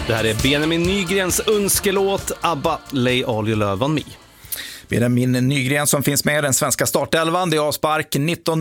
Det här är Benjamin Nygrens önskelåt ABBA Lay All Your Love On Me. Benjamin Nygren som finns med i den svenska startelvan. Det är avspark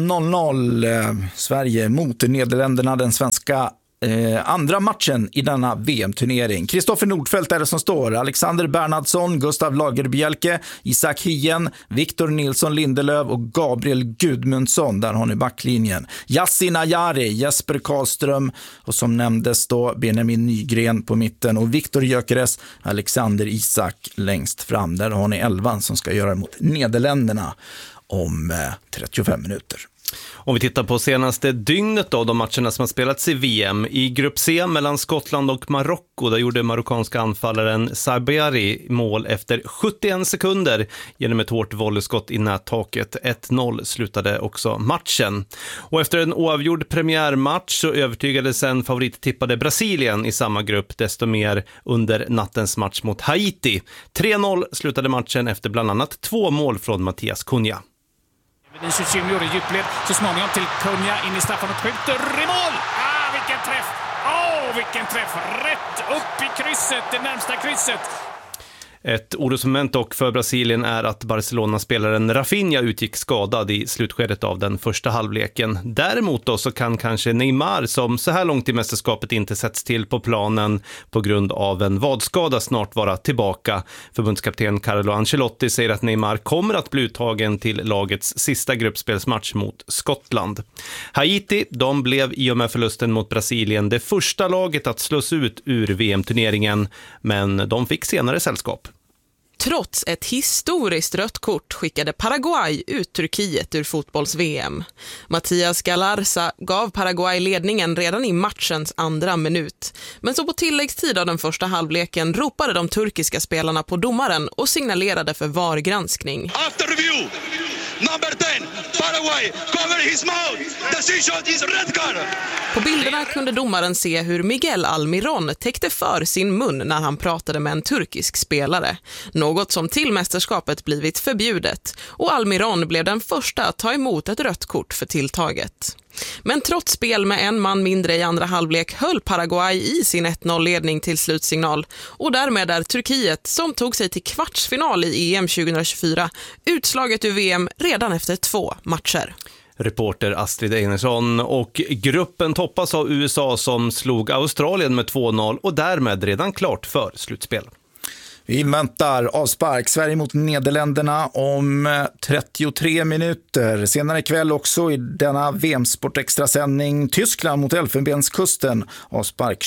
19.00. Sverige mot Nederländerna, den svenska andra matchen i denna VM-turnering. Kristoffer Nordfeldt är det som står. Alexander Bernhardsson, Gustav Lagerbielke, Isak Hien, Victor Nilsson Lindelöf och Gabriel Gudmundsson. Där har ni backlinjen. Yasin Ayari, Jesper Karlström och som nämndes då Benjamin Nygren på mitten och Viktor Gyökeres, Alexander Isak längst fram. Där har ni 11 som ska göra mot Nederländerna om 35 minuter. Om vi tittar på senaste dygnet då, de matcherna som har spelats i VM. I grupp C mellan Skottland och Marocko, där gjorde marockanska anfallaren Sabari mål efter 71 sekunder genom ett hårt volleyskott i nättaket. 1-0 slutade också matchen. Och efter en oavgjord premiärmatch så övertygades en favorittippade Brasilien i samma grupp desto mer under nattens match mot Haiti. 3-0 slutade matchen efter bland annat 2 mål från Mattias Cunha. Vinicius Junior i djupled, så småningom till Cunha in i straffen och skjuter i mål! Vilken träff! Vilken träff! Rätt upp i krysset, det närmsta krysset. Ett orosmoment dock för Brasilien är att Barcelona-spelaren Rafinha utgick skadad i slutskedet av den första halvleken. Däremot då så kan kanske Neymar, som så här långt i mästerskapet inte sätts till på planen på grund av en vadskada, snart vara tillbaka. Förbundskapten Carlo Ancelotti säger att Neymar kommer att bli uttagen till lagets sista gruppspelsmatch mot Skottland. Haiti, de blev i och med förlusten mot Brasilien det första laget att slås ut ur VM-turneringen, men de fick senare sällskap. Trots ett historiskt rött kort skickade Paraguay ut Turkiet ur fotbolls-VM. Mattias Galarza gav Paraguay ledningen redan i matchens andra minut. Men så på tilläggstid av den första halvleken ropade de turkiska spelarna på domaren och signalerade för VAR-granskning. After review, number 10, Paraguay, cover his mouth. Decision is red card. På bilderna kunde domaren se hur Miguel Almiron täckte för sin mun när han pratade med en turkisk spelare. Något som till mästerskapet blivit förbjudet. Och Almiron blev den första att ta emot ett rött kort för tilltaget. Men trots spel med en man mindre i andra halvlek höll Paraguay i sin 1-0-ledning till slutsignal. Och därmed är Turkiet, som tog sig till kvartsfinal i EM 2024, utslaget ur VM redan efter 2 matcher. Reporter Astrid Einarsson. Och gruppen toppas av USA som slog Australien med 2-0 och därmed redan klart för slutspel. Vi väntar avspark Sverige mot Nederländerna om 33 minuter. Senare ikväll också i denna VM-sport extrasändning Tyskland mot Elfenbenskusten. Avspark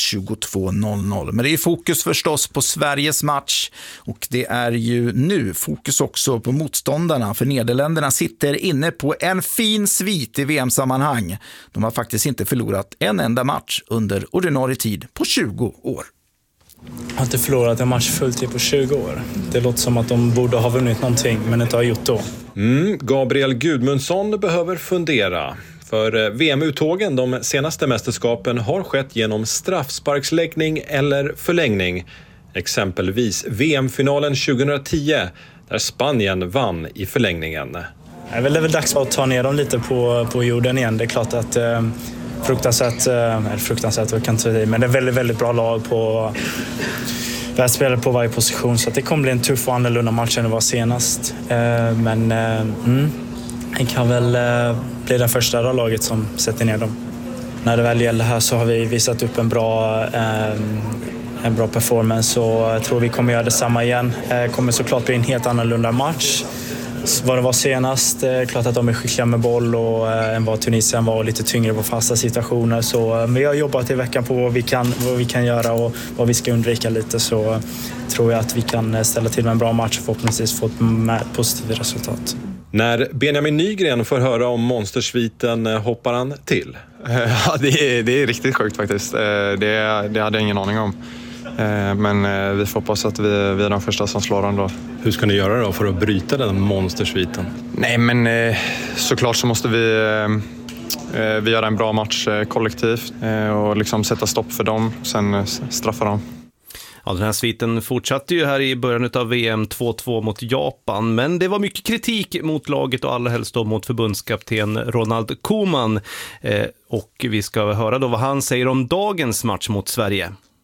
22.00. Men det är fokus förstås på Sveriges match. Och det är ju nu fokus också på motståndarna. För Nederländerna sitter inne på en fin svit i VM-sammanhang. De har faktiskt inte förlorat en enda match under ordinarie tid på 20 år. Jag har inte förlorat en match fullt på 20 år. Det låter som att de borde ha vunnit någonting, men inte har gjort då. Gabriel Gudmundsson behöver fundera. För VM-uttågen de senaste mästerskapen har skett genom straffsparksläggning eller förlängning. Exempelvis VM-finalen 2010, där Spanien vann i förlängningen. Det är väl dags att ta ner dem lite på jorden igen. Det är klart att... fruktansvärt jag kan inte säga, men det är väldigt, väldigt bra lag på spelare på varje position, så att det kommer bli en tuff och annorlunda match än det var senast. Men det kan väl bli den första laget som sätter ner dem. När det väl gäller här så har vi visat upp en bra performance, och jag tror vi kommer göra detsamma igen. Kommer såklart bli en helt annorlunda match vad det var senast. Klart att de är skickliga med boll och än vad Tunisien var, lite tyngre på fasta situationer. Så vi har jobbat i veckan på vad vi kan göra och vad vi ska undvika lite, så tror jag att vi kan ställa till med en bra match och förhoppningsvis få ett positivt resultat. När Benjamin Nygren får höra om monstersviten hoppar han till. Ja, det är riktigt sjukt faktiskt. Det hade jag ingen aning om. Men vi får hoppas att vi är de första som slår den då. Hur ska ni göra då för att bryta den monstersviten? Nej, men såklart så måste vi göra en bra match kollektivt och liksom sätta stopp för dem, sen straffa dem. Ja, den här sviten fortsatte ju här i början av VM 2-2 mot Japan, men det var mycket kritik mot laget och allra helst då mot förbundskapten Ronald Koeman. Och vi ska höra då vad han säger om dagens match mot Sverige.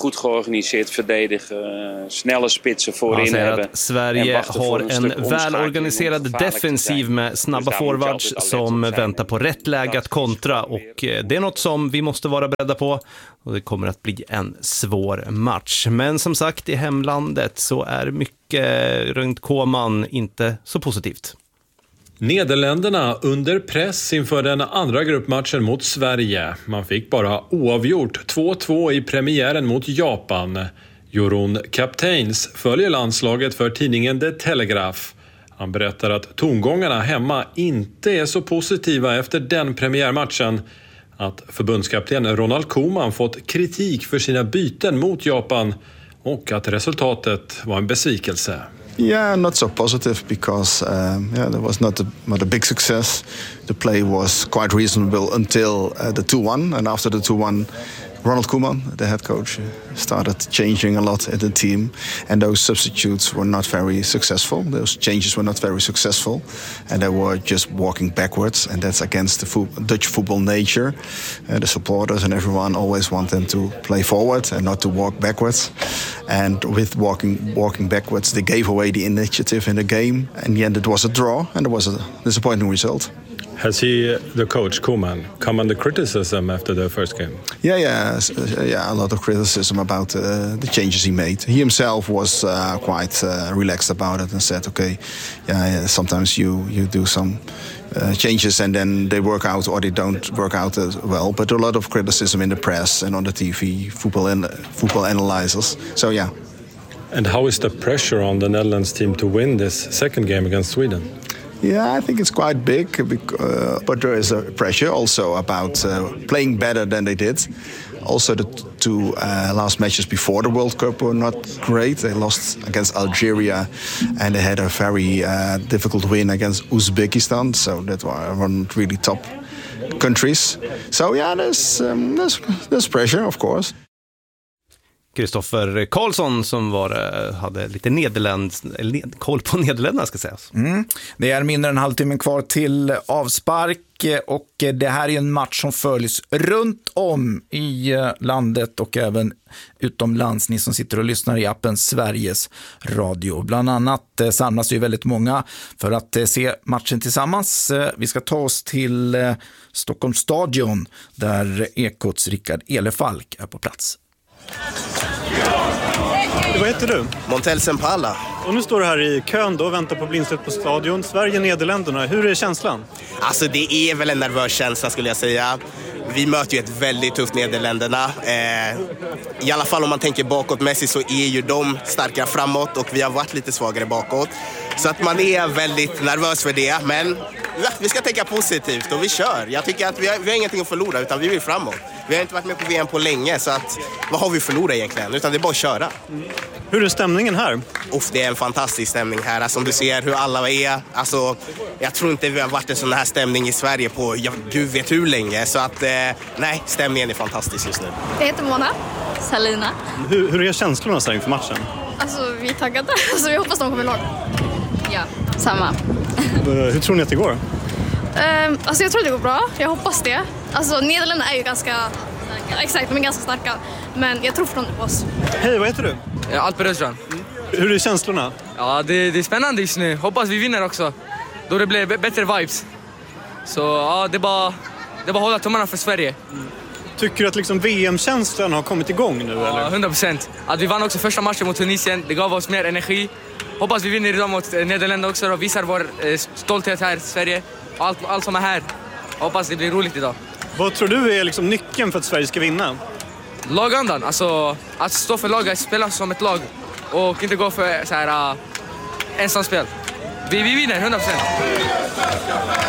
goed georganiseerd verdedigen, snelle spitsen voorin hebben. Att Sverige har en välorganiserad defensiv med snabba forwards som väntar på rätt läge att kontra, och det är något som vi måste vara beredda på, och det kommer att bli en svår match. Men som sagt, i hemlandet så är mycket runt Koman inte så positivt. Nederländerna under press inför den andra gruppmatchen mot Sverige. Man fick bara oavgjort 2-2 i premiären mot Japan. Jeroen Kapteins följer landslaget för tidningen The Telegraph. Han berättar att tongångarna hemma inte är så positiva efter den premiärmatchen. Att förbundskapten Ronald Koeman fått kritik för sina byten mot Japan och att resultatet var en besvikelse. Yeah, not so positive because there was not a big success. The play was quite reasonable until the 2-1, and after the 2-1, Ronald Koeman, the head coach, started changing a lot in the team, and those substitutes were not very successful. Those changes were not very successful, and they were just walking backwards, and that's against the Dutch football nature. The supporters and everyone always want them to play forward and not to walk backwards. And with walking backwards, they gave away the initiative in the game. In the end, it was a draw, and it was a disappointing result. Has he, the coach Koeman, come under criticism after the first game? Yeah, a lot of criticism about the changes he made. He himself was quite relaxed about it and said, okay, yeah, sometimes you do some changes and then they work out or they don't work out as well. But a lot of criticism in the press and on the TV, football analyzers. So, yeah. And how is the pressure on the Netherlands team to win this second game against Sweden? Yeah, I think it's quite big, but there is a pressure also about playing better than they did. Also, the two last matches before the World Cup were not great. They lost against Algeria, and they had a very difficult win against Uzbekistan. So that weren't really top countries. So yeah, there's pressure, of course. Kristoffer Karlsson som hade lite koll på Nederländerna ska sägas. Det är mindre än en halvtimme kvar till avspark och det här är en match som följs runt om i landet och även utomlands. Ni som sitter och lyssnar i appen Sveriges Radio. Bland annat samlas ju väldigt många för att se matchen tillsammans. Vi ska ta oss till Stockholms stadion där Ekots Rickard Elefalk är på plats. Vad heter du? Montel Sempala. Och nu står du här i kön då och väntar på blindsläpp på stadion. Sverige-Nederländerna. Hur är känslan? Alltså det är väl en nervös känsla skulle jag säga. Vi möter ju ett väldigt tufft Nederländerna. I alla fall om man tänker bakåtmässigt så är ju de starkare framåt och vi har varit lite svagare bakåt. Så att man är väldigt nervös för det. Men ja, vi ska tänka positivt och vi kör. Jag tycker att vi har ingenting att förlora utan vi vill framåt. Vi har inte varit med på VM på länge så att vad har vi förlorat egentligen? Utan det är bara att köra. Hur är stämningen här? Det är en fantastisk stämning här. Alltså, om du ser hur alla är. Alltså, jag tror inte vi har varit en sån här stämning i Sverige på gud vet hur länge. Så att nej, stämningen är fantastisk just nu. Jag heter Mona Salina. Hur är känslorna så inför matchen? Alltså vi är taggade. Alltså, vi hoppas de kommer lag. Ja, samma. Hur tror ni att det går? Alltså jag tror det går bra. Jag hoppas det. Alltså Nederländerna är ju ganska starka. Exakt, de är ganska starka. Men jag tror förstående på oss. Hej, vad heter du? Alper Östrand. Hur är känslorna? Ja, det är spännande just nu. Hoppas vi vinner också. Då det blir bättre vibes. Så ja, det är bara hålla tummarna för Sverige. Tycker du att liksom VM-känslan har kommit igång nu? Ja, eller? 100%. Att vi vann också första matchen mot Tunisien. Det gav oss mer energi. Hoppas vi vinner idag mot Nederländerna också och visar vår stolthet här i Sverige. Allt som är här. Hoppas det blir roligt idag. Vad tror du är liksom nyckeln för att Sverige ska vinna? Lagandan, alltså att stå för laget, spela som ett lag och inte gå för så här ensamspel. Vi vinner 100%.